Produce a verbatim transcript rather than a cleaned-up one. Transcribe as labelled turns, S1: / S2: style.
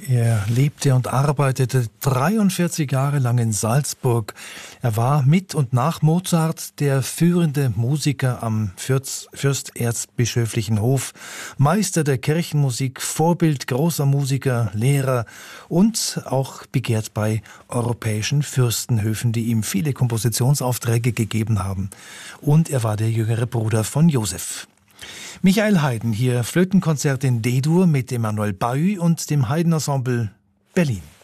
S1: Er lebte und arbeitete dreiundvierzig Jahre lang in Salzburg. Er war mit und nach Mozart der führende Musiker am Fürst, fürsterzbischöflichen Hof, Meister der Kirchenmusik, Vorbild großer Musiker, Lehrer und auch begehrt bei europäischen Fürstenhöfen, die ihm viele Kompositionsaufträge gegeben haben. Und er war der jüngere Bruder von Josef. Michael Haydn hier, Flötenkonzert in D-Dur mit Emmanuel Bahut und dem Haydn Ensemble Berlin.